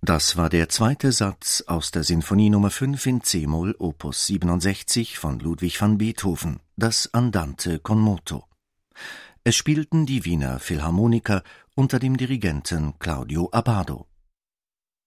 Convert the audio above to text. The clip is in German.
Das war der zweite Satz aus der Sinfonie Nummer 5 in c-Moll Opus 67 von Ludwig van Beethoven, das Andante con moto. Es spielten die Wiener Philharmoniker unter dem Dirigenten Claudio Abbado.